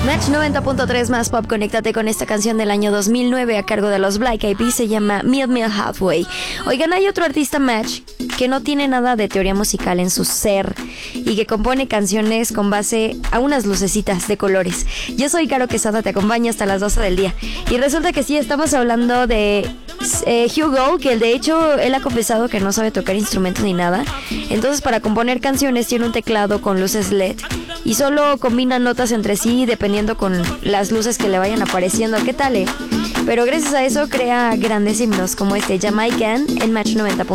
Match 90.3 más pop, conéctate con esta canción del año 2009 a cargo de los Black Eyed Peas, se llama Meet Me Halfway. Oigan, hay otro artista Match que no tiene nada de teoría musical en su ser y que compone canciones con base a unas lucecitas de colores. Yo soy Caro Quesada, te acompaño hasta las 12 del día. Y resulta que sí, estamos hablando de Hugo, que de hecho él ha confesado que no sabe tocar instrumentos ni nada. Entonces para componer canciones tiene un teclado con luces LED y solo combina notas entre sí dependiendo con las luces que le vayan apareciendo. ¿Qué tal, Pero gracias a eso crea grandes himnos como este Jamaican en Match 90.